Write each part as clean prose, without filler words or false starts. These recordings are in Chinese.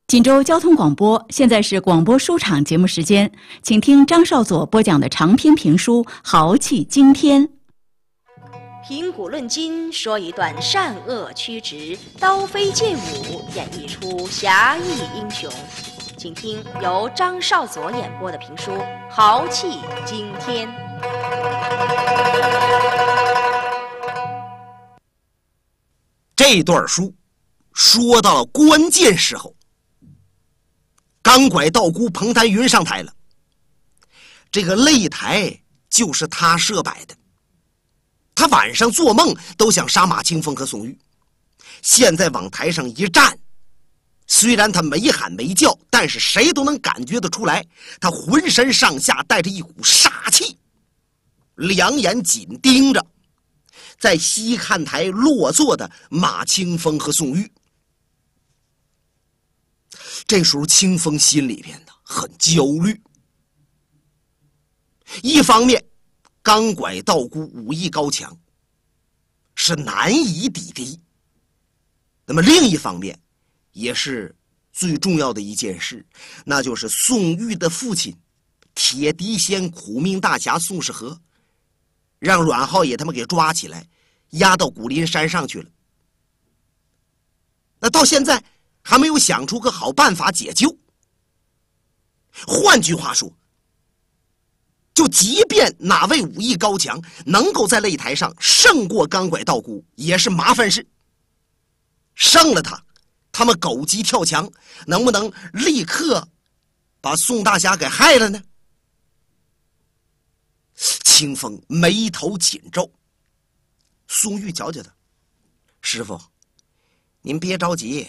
锦州交通广播，现在是广播书场节目时间，请听张少佐播讲的长篇评书《豪气惊天》。 评古论今，说一段善恶曲直、刀飞剑舞，演绎出侠义英雄。请听由张少佐演播的评书《豪气惊天》。 这段书说到了关键时候，钢拐道姑彭丹云上台了。这个擂台就是他设摆的，他晚上做梦都想杀马清风和宋玉，现在往台上一站，虽然他没喊没叫，但是谁都能感觉得出来，他浑身上下带着一股杀气，两眼紧盯着在西看台落座的马清风和宋玉。这时候清风心里边很焦虑，一方面钢拐道姑武艺高强，是难以抵敌，那么另一方面也是最重要的一件事，那就是宋玉的父亲铁笛仙苦命大侠宋世和让阮浩也他们给抓起来，押到古林山上去了。那到现在还没有想出个好办法解救。换句话说，就即便哪位武艺高强能够在擂台上胜过钢拐道姑，也是麻烦事。胜了他们狗急跳墙，能不能立刻把宋大侠给害了呢？清风眉头紧皱，宋玉瞧瞧他，师傅您别着急，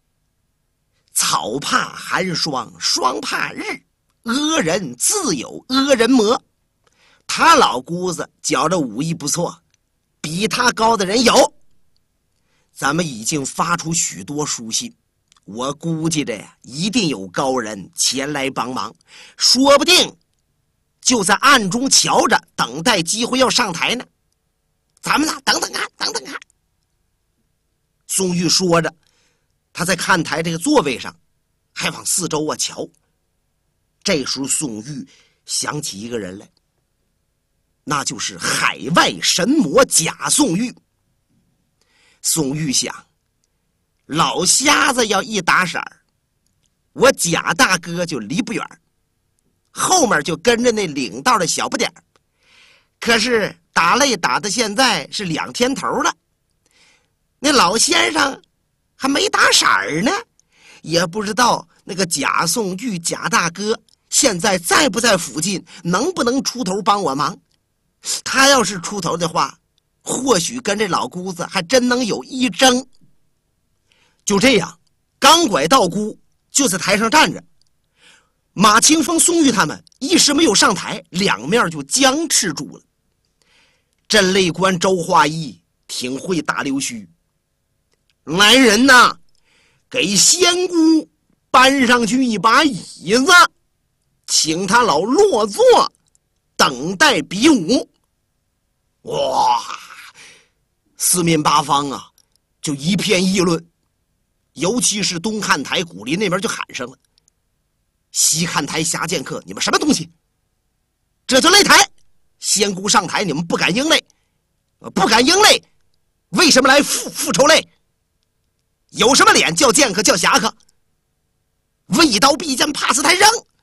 草怕寒霜，霜怕日，阿人自有阿人魔。他老姑子觉着武艺不错，比他高的人有，咱们已经发出许多书信，我估计着呀，一定有高人前来帮忙，说不定就在暗中瞧着，等待机会要上台呢。咱们呢，等等看，等等看。宋玉说着，他在看台这个座位上还往四周瞧。这时候宋玉想起一个人来，那就是海外神魔贾宋玉。宋玉想，老瞎子要一打色儿，我贾大哥就离不远，后面就跟着那领道的小不点儿。可是打擂打到现在是2天头了，那老先生还没打色儿呢，也不知道那个贾宋玉贾大哥现在在不在附近，能不能出头帮我忙。他要是出头的话，或许跟这老姑子还真能有一争。就这样，钢拐道姑就在台上站着，马清风宋玉他们一时没有上台，两面就僵持住了。镇擂官周化义挺会打溜须，来人呐，给仙姑搬上去一把椅子，请他老落座，等待比武。哇，四面八方啊就一片议论，尤其是东看台古林那边就喊上了，西看台侠剑客，你们什么东西？这就擂台，仙姑上台，你们不敢应擂，不敢应擂，为什么来复仇擂？有什么脸叫剑客叫侠客？为刀必剑，怕死抬扔。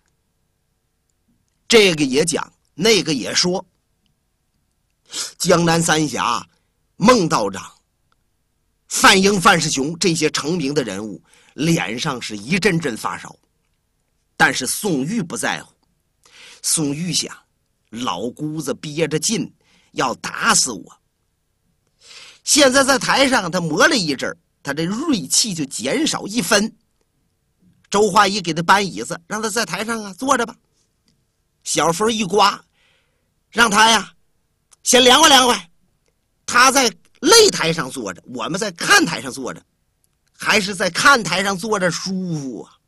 这个也讲，那个也说。江南三侠孟道长、范英、范世雄这些成名的人物脸上是一阵阵发烧，但是宋玉不在乎。宋玉想，老姑子憋着劲要打死我，现在在台上他磨了一阵，他这锐气就减少1分。周化一给他搬椅子，让他在台上坐着吧。小风一刮，让他呀先凉快凉快。他在擂台上坐着，我们在看台上坐着，还是在看台上坐着舒服啊。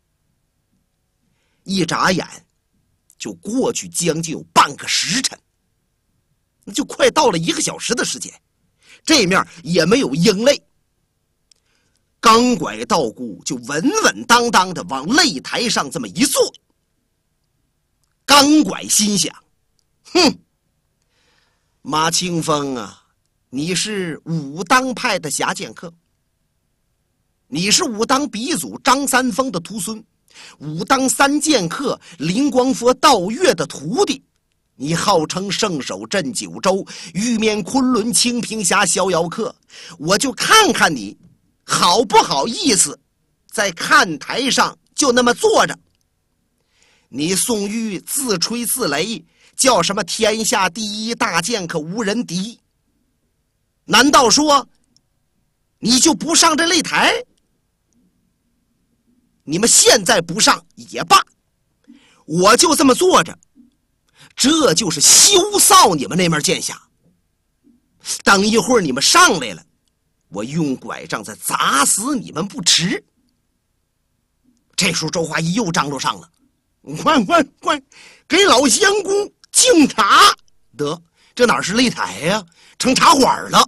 一眨眼就过去将近有半个时辰，那就快到了1个小时的时间，这面也没有应擂。 钢拐道姑就稳稳当当的往擂台上这么一坐。钢拐心想，哼，马清风啊，你是武当派的侠剑客，你是武当鼻祖张三丰的徒孙，武当三剑客灵光佛道月的徒弟，你号称圣手镇九州，玉面昆仑清平峡逍遥客，我就看看你好不好意思在看台上就那么坐着。你宋玉自吹自擂，叫什么天下第一大剑客无人敌，难道说你就不上这擂台？你们现在不上也罢，我就这么坐着，这就是羞臊你们那面剑侠。等一会儿你们上来了，我用拐杖再砸死你们不迟。这时候周华义又张罗上了，快给老相公敬茶。得，这哪是擂台呀，成茶馆了。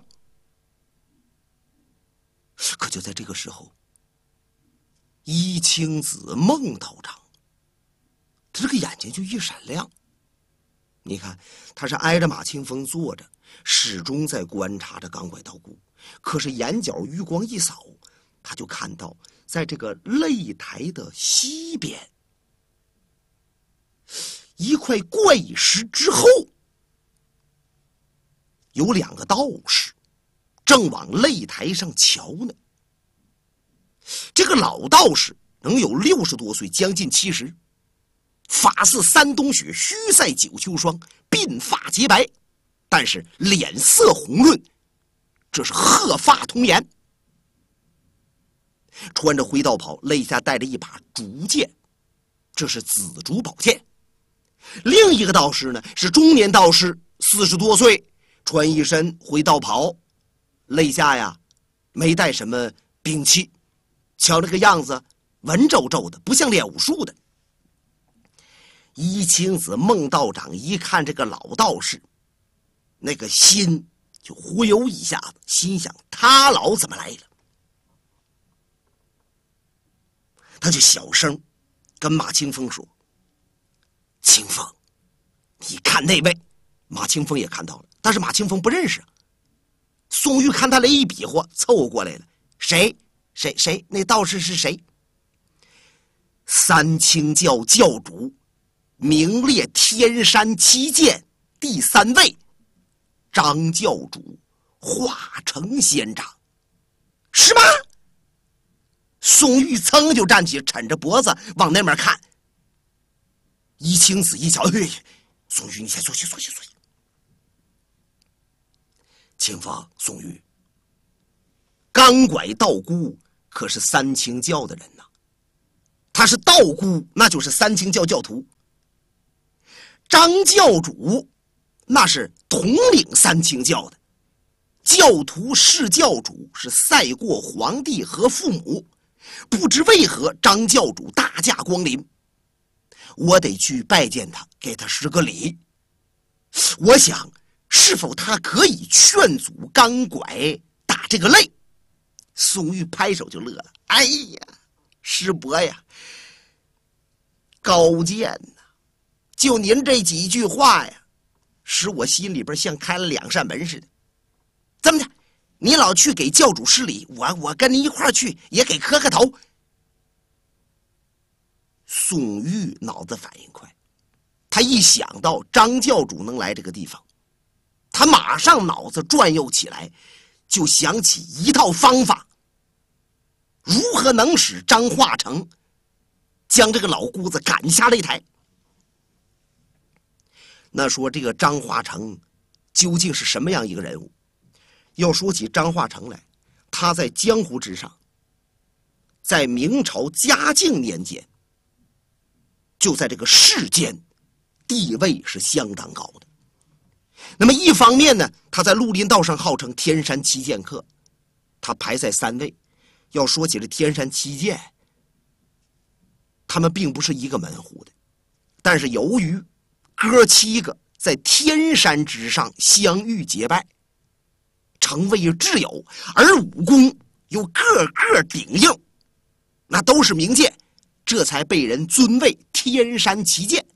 可就在这个时候，一青子孟道长他这个眼睛就一闪亮。你看他是挨着马清风坐着，始终在观察着钢拐道姑，可是眼角余光一扫，他就看到在这个擂台的西边一块怪石之后，有2个道士正往擂台上瞧呢。这个老道士能有60多岁，将近70，发似山冬雪，须赛9秋霜，鬓发洁白，但是脸色红润，这是鹤发童颜。穿着灰道袍，肋下带着一把竹剑，这是紫竹宝剑。另一个道士呢是中年道士，40多岁，穿一身灰道袍，肋下呀没带什么兵器，瞧这个样子文绉绉的，不像练武术的。一青子孟道长一看这个老道士，那个心就忽悠一下子，心想他老怎么来了。他就小声跟马清风说，清风，你看那位。马清风也看到了，但是马清风不认识。宋玉看他来一比划，凑过来了，谁？那道士是谁？三清教教主，名列天山七剑第3位，张教主化成仙长。是吗？宋玉噌就站起，抻着脖子往那边看。一青子一瞧，宋玉，你先坐下。清风，宋玉，钢拐道姑可是三清教的人呐，他是道姑，那就是三清教教徒。张教主那是统领三清教的，教徒是教主，是赛过皇帝和父母。不知为何张教主大驾光临，我得去拜见他，给他施个礼。我想是否他可以劝阻钢拐打这个擂？宋玉拍手就乐了，哎呀，师伯呀，高见呐！就您这几句话呀，使我心里边像开了2扇门似的。这么的，你老去给教主施礼，我跟您一块儿去，也给磕个头。宋玉脑子反应快，他一想到张教主能来这个地方，他马上脑子转悠起来，就想起一套方法，如何能使张化成将这个老姑子赶下擂台。那说这个张化成究竟是什么样一个人物？要说起张化成来，他在江湖之上，在明朝嘉靖年间，就在这个世间地位是相当高的。那么一方面呢，他在绿林道上号称天山七剑客，他排在3位。要说起这天山七剑，他们并不是一个门户的，但是由于哥7个在天山之上相遇结拜，成为挚友，而武功又个个顶硬，那都是名剑，这才被人尊为天山奇剑。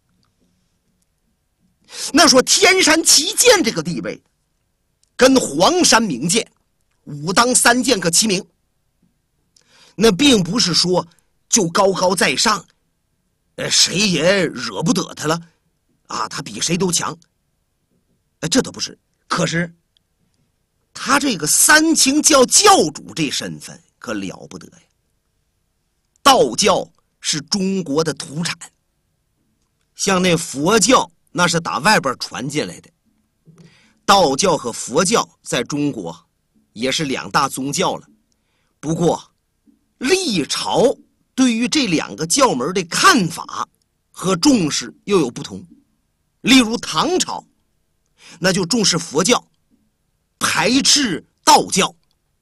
那说天山奇剑这个地位，跟黄山名剑、武当三剑可齐名。那并不是说就高高在上，谁也惹不得他了，啊，他比谁都强，这都不是。可是他这个三清教教主这身份可了不得呀！道教是中国的土产，像那佛教那是打外边传进来的，道教和佛教在中国也是两大宗教了。不过历朝对于这两个教门的看法和重视又有不同。例如唐朝，那就重视佛教，排斥道教。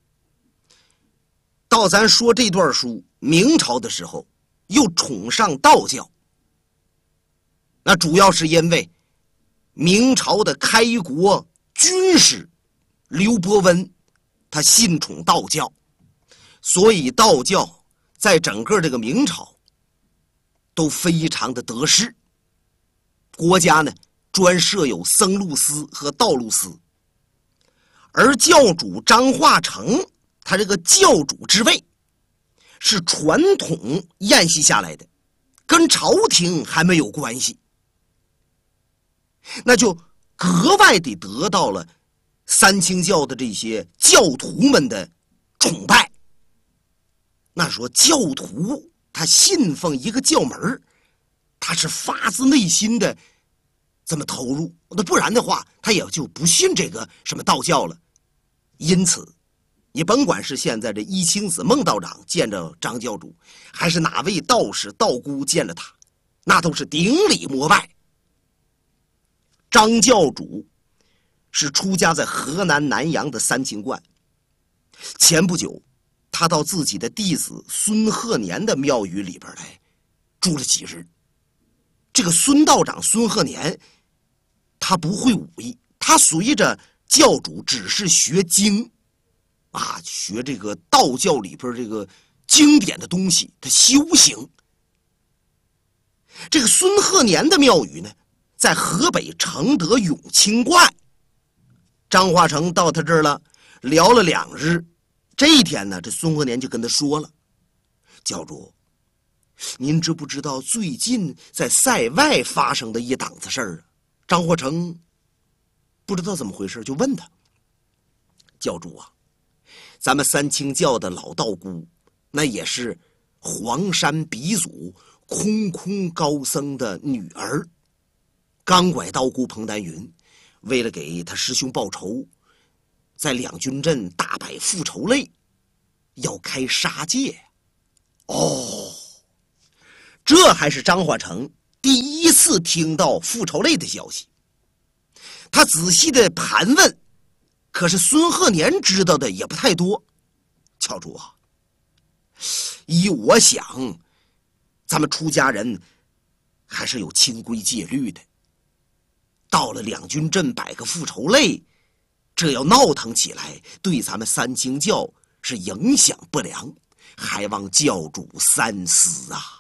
到咱说这段书，明朝的时候又崇尚道教。那主要是因为明朝的开国军师刘伯温，他信崇道教，所以道教在整个这个明朝都非常的得势。国家呢专设有僧录司和道录司，而教主张化成他这个教主之位是传统沿袭下来的，跟朝廷还没有关系，那就格外地得到了三清教的这些教徒们的崇拜。那说教徒他信奉一个教门，他是发自内心的这么投入，那不然的话他也就不信这个什么道教了。因此你甭管是现在这一清子孟道长见着张教主，还是哪位道士道姑见了他，那都是顶礼膜拜。张教主是出家在河南南阳的三清观，前不久他到自己的弟子孙鹤年的庙宇里边来住了几日。这个孙道长孙鹤年他不会武艺，他随着教主只是学经啊，学这个道教里边这个经典的东西，他修行。这个孙鹤年的庙宇呢在河北承德永清观，张化成到他这儿了，聊了2日。这一天呢，这孙鹤年就跟他说了：教主，您知不知道最近在塞外发生的一档子事儿啊？张化成不知道怎么回事，就问他：教主啊，咱们三清教的老道姑，那也是黄山鼻祖空空高僧的女儿。钢拐道姑彭丹云为了给他师兄报仇，在两军阵大摆复仇擂，要开杀戒。哦，这还是张化成第一次听到复仇擂的消息。他仔细的盘问，可是孙鹤年知道的也不太多。教主啊，依我想，咱们出家人还是有清规戒律的。到了两军阵摆个复仇擂，这要闹腾起来，对咱们三清教是影响不良，还望教主三思啊。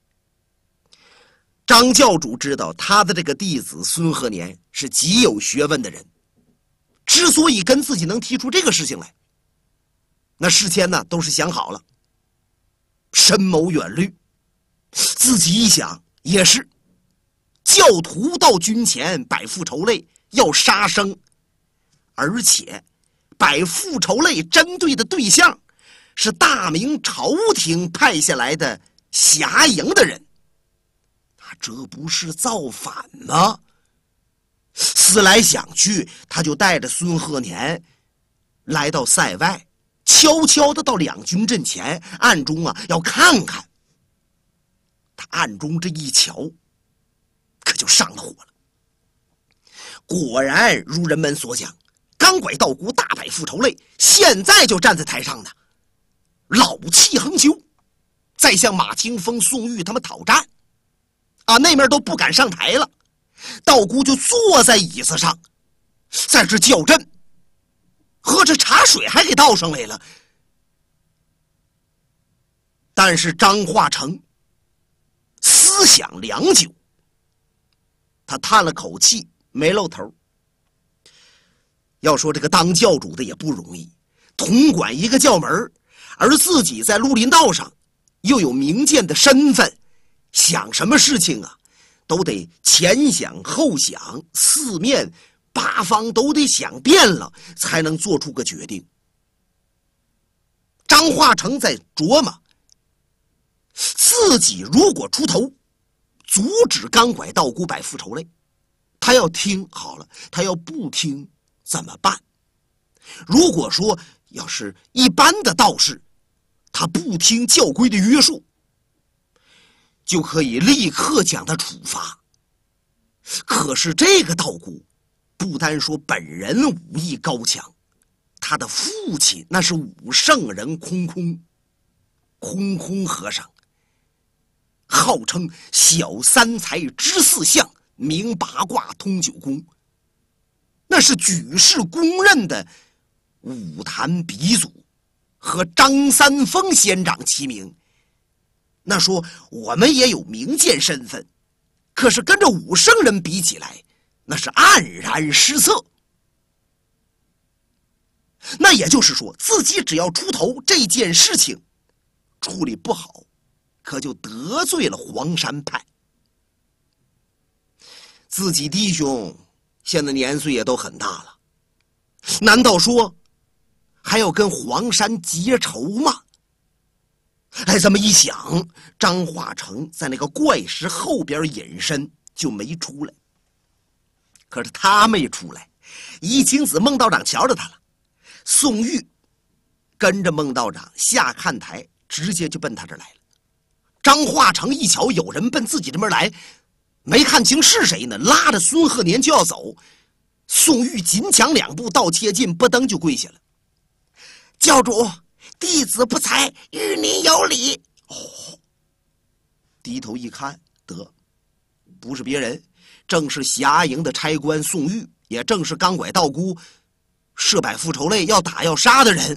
张教主知道他的这个弟子孙鹤年是极有学问的人，之所以跟自己能提出这个事情来，那事先呢都是想好了，深谋远虑。自己一想也是，教徒到军前摆复仇擂要杀生，而且摆复仇擂针对的对象是大明朝廷派下来的辖营的人，这不是造反吗？思来想去，他就带着孙鹤年来到塞外，悄悄的到两军阵前，暗中要看看。他暗中这一瞧，可就上了火了。果然如人们所讲，钢拐道姑大摆复仇擂，现在就站在台上呢，老气横秋，再向马清风、宋玉他们讨战啊，那面都不敢上台了。道姑就坐在椅子上，在这叫阵，喝着茶水还给倒上来了。 但是张化成思想良久，他叹了口气，没露头。要说这个当教主的也不容易，统管一个教门，而自己在绿林道上又有名剑的身份，想什么事情啊都得前想后想，四面八方都得想遍了，才能做出个决定。张化成在琢磨，自己如果出头阻止钢拐道姑摆复仇类，他要听好了，他要不听怎么办？如果说要是一般的道士，他不听教规的约束，就可以立刻将他处罚。可是这个道姑不单说本人武艺高强，他的父亲那是武圣人空空和尚，号称小三才知四象，明八卦通九宫，那是举世公认的武坛鼻祖，和张三丰仙长齐名。那说我们也有名剑身份，可是跟着武圣人比起来，那是黯然失色。那也就是说，自己只要出头，这件事情处理不好，可就得罪了黄山派。自己弟兄现在年岁也都很大了，难道说还要跟黄山结仇吗？哎，这么一想，张化成在那个怪石后边隐身，就没出来。可是他没出来，一青子孟道长瞧着他了。宋玉跟着孟道长下看台，直接就奔他这儿来了。张化成一瞧有人奔自己这边来，没看清是谁呢，拉着孙鹤年就要走。宋玉紧抢两步到接近，不登就跪下了。教主，弟子不才，与您有礼。哦，低头一看，得，不是别人，正是霞营的差官宋玉，也正是钢拐道姑设摆复仇类要打要杀的人。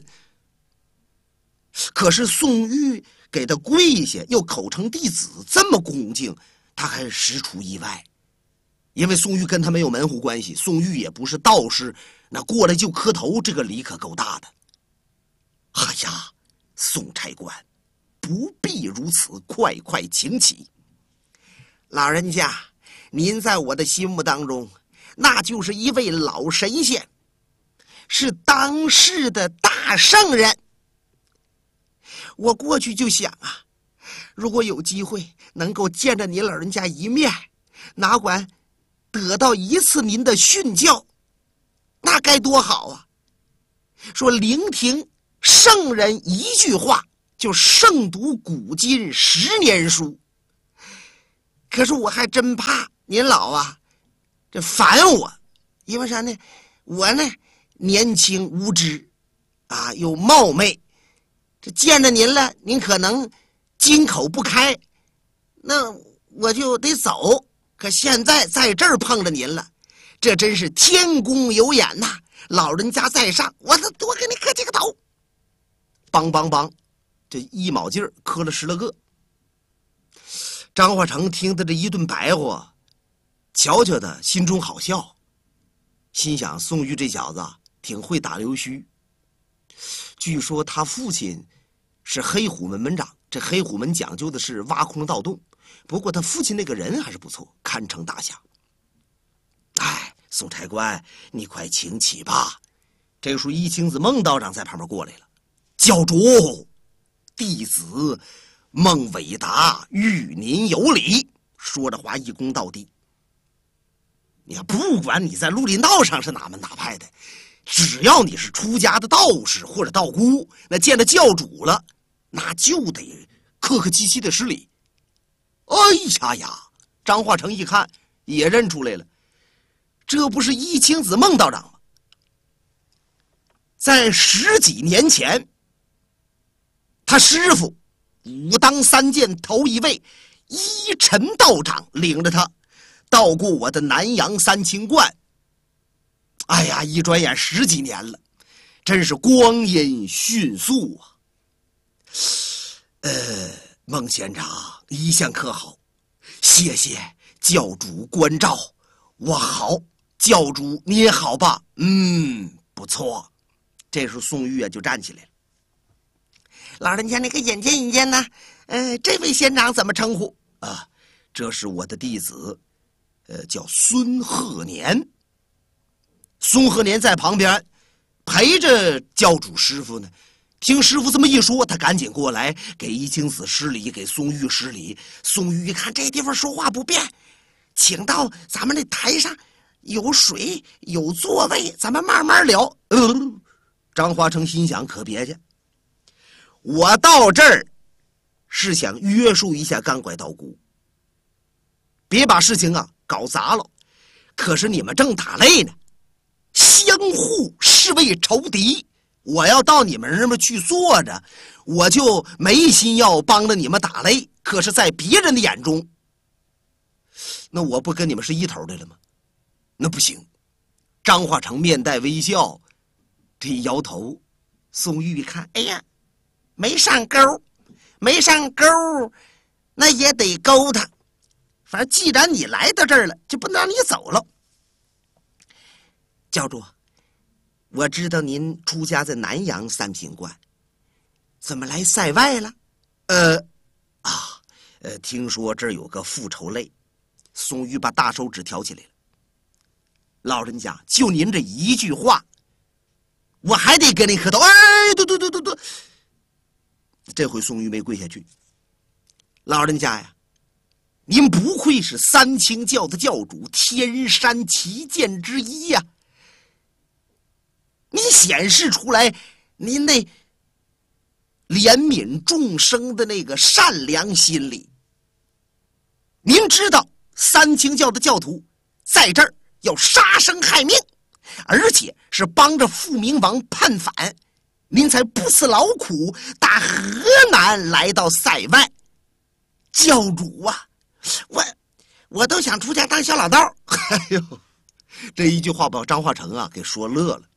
可是宋玉给他跪下，又口称弟子，这么恭敬，他还实出意外。因为宋玉跟他没有门户关系，宋玉也不是道士，那过来就磕头，这个礼可够大的。哎呀，宋差官，不必如此，快快请起。老人家，您在我的心目当中，那就是一位老神仙，是当世的大圣人。我过去就想啊，如果有机会能够见着您老人家一面，哪管得到一次您的训教，那该多好啊！说聆听圣人一句话，就胜读古今10年书。可是我还真怕您老啊这烦我，因为啥呢？我呢年轻无知啊，又冒昧，这见着您了，您可能金口不开，那我就得走。可现在在这儿碰着您了，这真是天公有眼呐！老人家在上，我多给你磕几个头。梆梆梆，这一卯劲儿磕了10来个。张化成听他这一顿白话，瞧瞧的心中好笑，心想宋玉这小子挺会打溜须。据说他父亲是黑虎门门长，这黑虎门讲究的是挖空盗洞，不过他父亲那个人还是不错，堪称大侠。哎，宋差官，你快请起吧。这个时候一青子孟道长在旁边过来了。教主，弟子孟伟达与您有礼。说着话一躬到地。你看，不管你在绿林道上是哪门哪派的，只要你是出家的道士或者道姑，那见了教主了，那就得客客气气的施礼。哎呀呀！张化成一看也认出来了，这不是一青子孟道长吗？在10几年前，他师傅武当3剑头一位一尘道长领着他到过我的南阳三清观。哎呀，一转眼10几年了，真是光阴迅速啊。 孟县长一向可好，谢谢教主关照。我好，教主你也好吧？不错。这时候宋玉啊就站起来了。老人家，那个引荐引荐呢？这位县长怎么称呼啊？这是我的弟子，叫孙鹤年。孙鹤年在旁边陪着教主师傅呢。听师傅这么一说，他赶紧过来给怡清子施礼，给宋玉施礼。宋玉一看这地方说话不便，请到咱们这台上，有水有座位，咱们慢慢聊。张华成心想，可别介，我到这儿是想约束一下钢拐道姑，别把事情啊搞砸了。可是你们正打擂呢，相互是为仇敌，我要到你们那边去坐着，我就没心要帮着你们打擂。可是在别人的眼中，那我不跟你们是一头的了吗？那不行。张化成面带微笑，这一摇头。宋玉一看，哎呀，没上钩，没上钩，那也得勾他。反正既然你来到这儿了，就不能让你走了。教主，我知道您出家在南阳三品观，怎么来塞外了？听说这儿有个复仇擂。宋玉把大手指挑起来了。老人家，就您这一句话，我还得跟您磕头。对，这回宋玉没跪下去。老人家呀，您不愧是三清教的教主，天山奇剑之一呀。你显示出来您那怜悯众生的那个善良心理。您知道三清教的教徒在这儿要杀生害命，而且是帮着富明王叛反，您才不辞劳苦打河南来到塞外。教主啊，我都想出家当小老道。哎呦，这一句话把张化成啊给说乐了。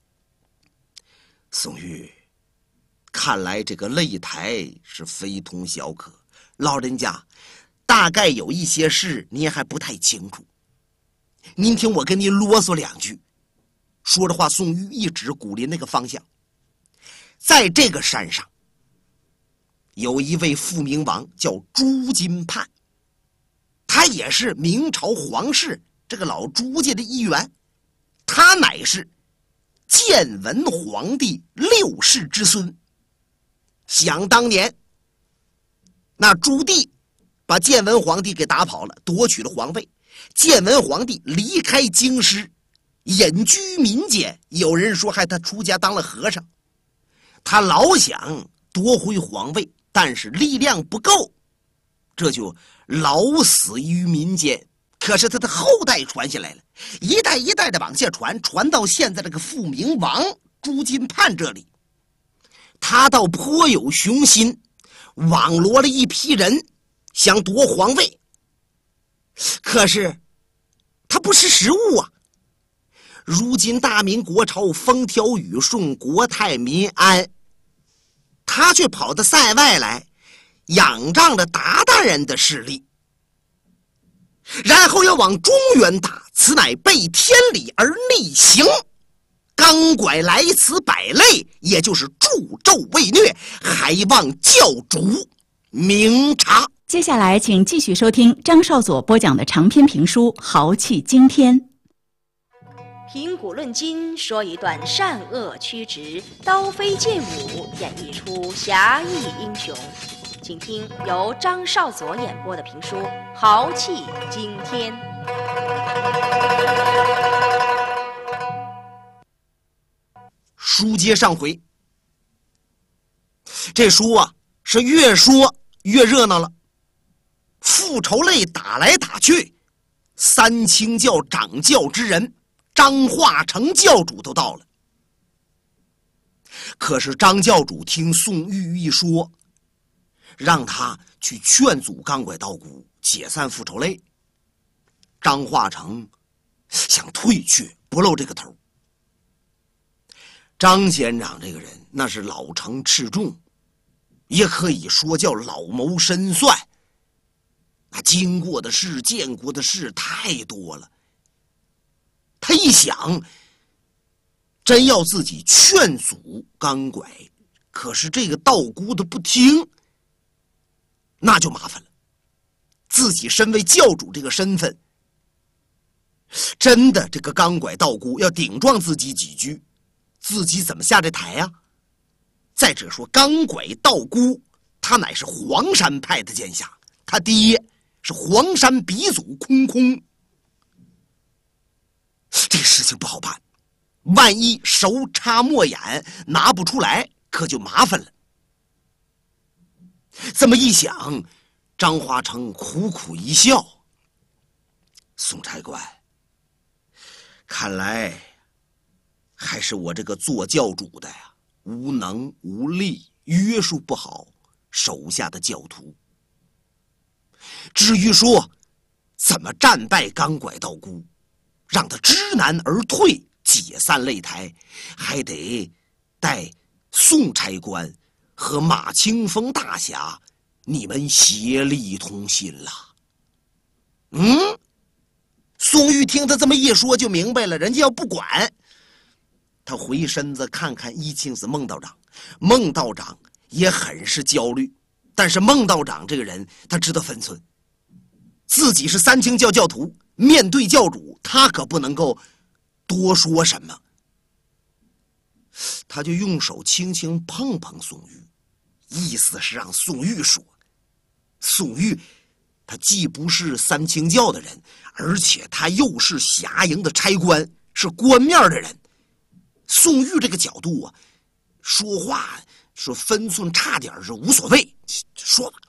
宋玉，看来这个擂台是非同小可。老人家，大概有一些事您还不太清楚，您听我跟您啰嗦两句。说着话，宋玉一指古林那个方向，在这个山上有一位富明王叫朱金盼，他也是明朝皇室这个老朱家的一员，他乃是建文皇帝6世之孙。想当年，那朱棣把建文皇帝给打跑了，夺取了皇位。建文皇帝离开京师，隐居民间，有人说害他出家当了和尚。他老想夺回皇位，但是力量不够，这就老死于民间。可是他的后代传下来了，一代一代的往下传，传到现在这个富明王朱金盼这里。他倒颇有雄心，网罗了一批人想夺皇位，可是他不识时务啊。如今大明国朝风调雨顺，国泰民安，他却跑到塞外来仰仗着鞑靼人的势力，然后要往中原打，此乃背天理而逆行。钢拐来此百类，也就是助纣为虐，还望教主明察。 接下来请继续收听张少佐播讲的长篇评书《豪气惊天》。 评古论今，说一段善恶曲直、刀飞剑舞，演绎出侠义英雄。请听由张少佐演播的评书《豪气惊天》。 书接上回，这书啊是越说越热闹了。复仇擂打来打去，三清教掌教之人张化成教主都到了。可是张教主听宋玉一说，让他去劝阻钢拐道姑解散复仇擂。张化成想退却，不露这个头。张县长这个人那是老成持重， 也可以说叫老谋深算。那经过的事、见过的事太多了。他一想，真要自己劝阻刚拐，可是这个道姑他不听，那就麻烦了。自己身为教主这个身份，真的这个刚拐道姑要顶撞自己几句，自己怎么下这台呀？再者说，刚拐道姑他乃是黄山派的剑侠，他爹是黄山鼻祖空空，这个事情不好办，万一手插墨眼拿不出来，可就麻烦了。这么一想，张华成苦苦一笑：“宋差官，看来还是我这个做教主的呀，无能无力，约束不好手下的教徒。至于说怎么战败刚拐道姑，让他知难而退，解散擂台，还得带宋差官和马清风大侠你们协力同心了。”宋玉听他这么一说就明白了，人家要不管。他回身子看看一清子孟道长，孟道长也很是焦虑，但是孟道长这个人他知道分寸，自己是三清教教徒，面对教主他可不能够多说什么。他就用手轻轻碰碰宋玉，意思是让宋玉说。宋玉他既不是三清教的人，而且他又是霞营的差官，是官面的人。宋玉这个角度啊，说话说分寸差点是无所谓，说吧。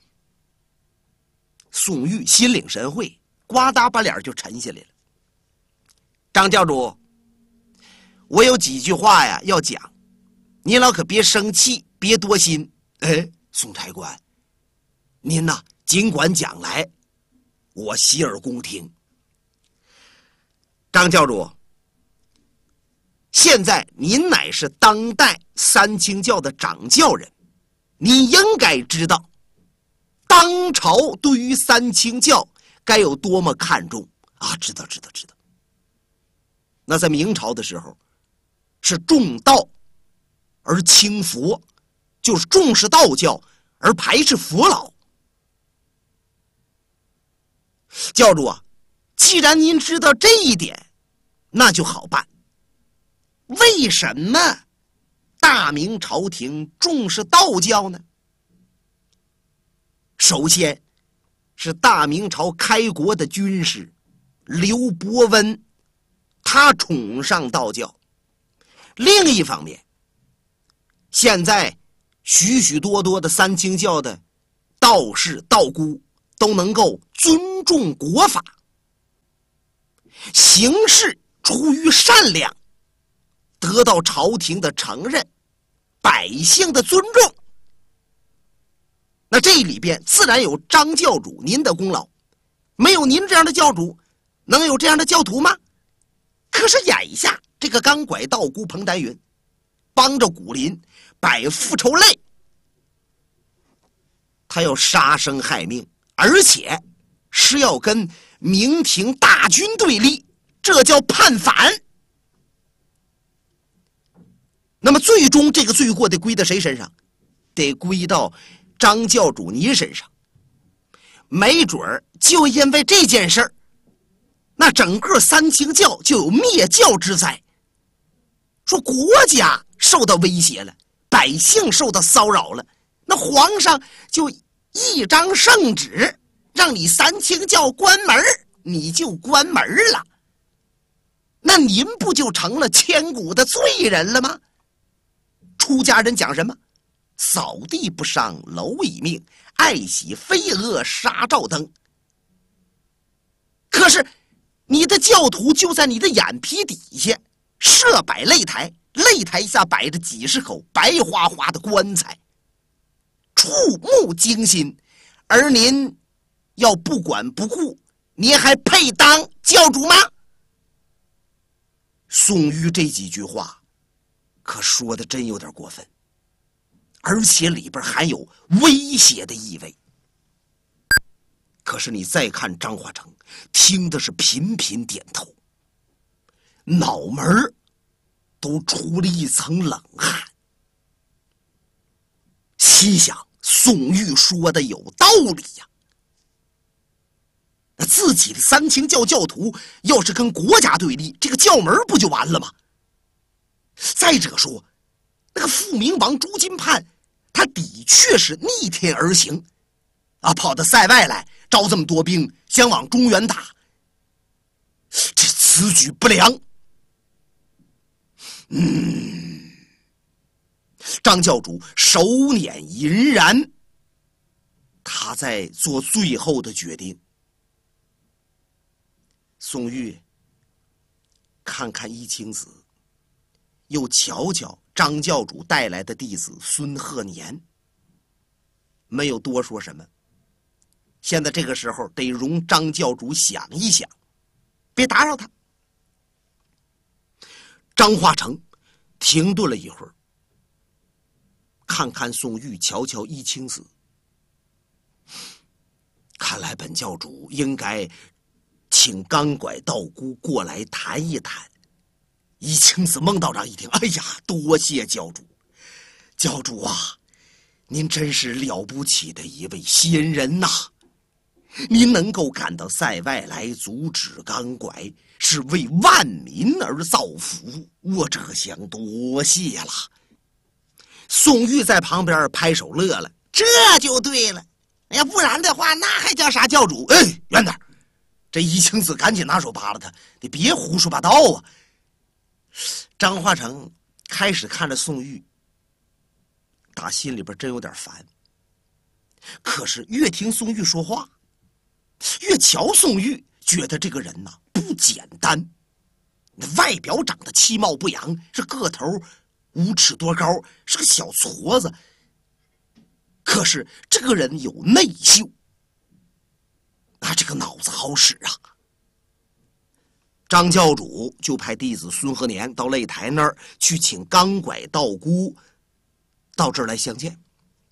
宋玉心领神会，呱嗒把脸就沉下来了。张教主，我有几句话呀要讲，您老可别生气，别多心。宋差官，您呐尽管讲来，我洗耳恭听。张教主，现在您乃是当代三清教的掌教人，你应该知道当朝对于三清教该有多么看重啊！知道。那在明朝的时候是重道而轻佛，就是重视道教而排斥佛老。教主啊，既然您知道这一点，那就好办。为什么大明朝廷重视道教呢？首先是大明朝开国的军师刘伯温，他崇尚道教。另一方面，现在许许多多的三清教的道士道姑都能够尊重国法，行事出于善良，得到朝廷的承认，百姓的尊重。那这里边自然有张教主您的功劳，没有您这样的教主，能有这样的教徒吗？可是眼下这个刚拐道姑彭丹云帮着古林摆复仇擂，他要杀生害命，而且是要跟明廷大军对立，这叫叛反。那么最终这个罪过得归到谁身上？得归到张教主您身上。没准儿就因为这件事儿，那整个三清教就有灭教之灾。说国家受到威胁了，百姓受到骚扰了，那皇上就一张圣旨让你三清教关门，你就关门了，那您不就成了千古的罪人了吗？出家人讲什么？扫地不伤蝼蚁命，爱惜飞蛾杀照灯。可是你的教徒就在你的眼皮底下设摆擂台，擂台下摆着几十口白花花的棺材，触目惊心，而您要不管不顾，您还配当教主吗？宋玉这几句话可说的真有点过分， 而且里边含有威胁的意味。可是你再看张化成，听的是频频点头，脑门都出了一层冷汗，心想宋玉说的有道理呀。那自己的三清教教徒要是跟国家对立，这个教门不就完了吗？再者说，那个富明王朱金判，他的确是逆天而行啊，跑到塞外来招这么多兵，想往中原打，这此举不良。张教主手捻银髯，他在做最后的决定。宋玉看看一清子，又瞧瞧张教主带来的弟子孙鹤年，没有多说什么。现在这个时候得容张教主想一想，别打扰他。张化成停顿了一会儿，看看宋玉，瞧瞧一清子，看来本教主应该请钢拐道姑过来谈一谈。一清子孟道长一听，哎呀，多谢教主，教主啊，您真是了不起的一位仙人呐！您能够赶到塞外来阻止钢拐，是为万民而造福，我这想多谢了。宋玉在旁边拍手乐了，这就对了。哎呀，不然的话，那还叫啥教主？哎，远点！这一清子赶紧拿手扒拉他，你别胡说八道啊！张化成开始看着宋玉，打心里边真有点烦。可是越听宋玉说话，越瞧宋玉，觉得这个人呐不简单。外表长得其貌不扬，是个头5尺多高，是个小矬子。可是这个人有内秀，这个脑子好使啊。张教主就派弟子孙鹤年到擂台那儿去请钢拐道姑到这儿来相见。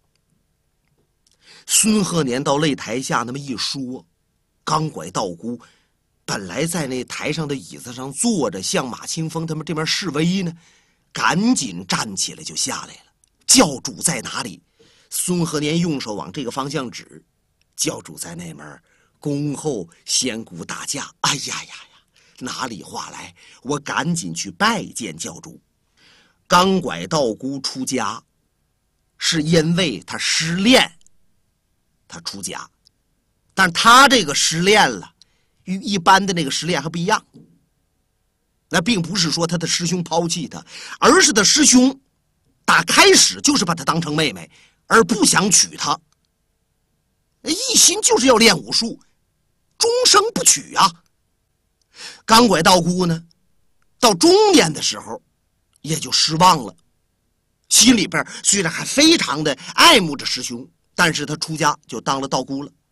孙鹤年到擂台下那么一说，钢拐道姑本来在那台上的椅子上坐着，向马清风他们这边示威呢，赶紧站起来就下来了。教主在哪里？孙鹤年用手往这个方向指，教主在那边恭候仙姑大驾。哎呀呀，哪里话来，我赶紧去拜见教主。钢拐道姑出家是因为他失恋，他出家，但他这个失恋了与一般的那个失恋还不一样。那并不是说他的师兄抛弃他，而是他师兄打开始就是把他当成妹妹，而不想娶她，一心就是要练武术，终生不娶啊。钢拐道姑呢，到中年的时候也就失望了，心里边虽然还非常的爱慕着师兄，但是他出家就当了道姑了。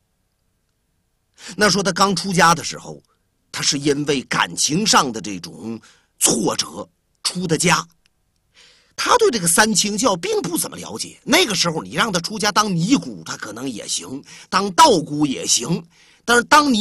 那说他刚出家的时候，他是因为感情上的这种挫折出的家，他对这个三清教并不怎么了解。那个时候你让他出家当尼姑，他可能也行，当道姑也行，但是当尼